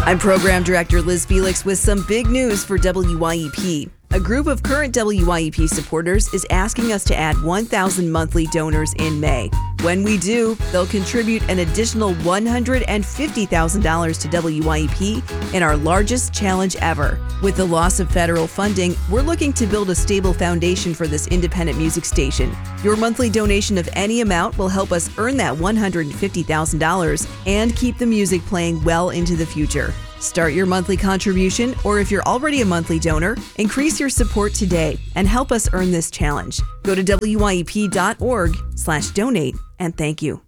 I'm Program Director Liz Felix with some big news for WYEP. A group of current WYEP supporters is asking us to add 1,000 monthly donors in May. When we do, they'll contribute an additional $150,000 to WYEP in our largest challenge ever. With the loss of federal funding, we're looking to build a stable foundation for this independent music station. Your monthly donation of any amount will help us earn that $150,000 and keep the music playing well into the future. Start your monthly contribution, or if you're already a monthly donor, increase your support today and help us earn this challenge. Go to wyep.org/donate and thank you.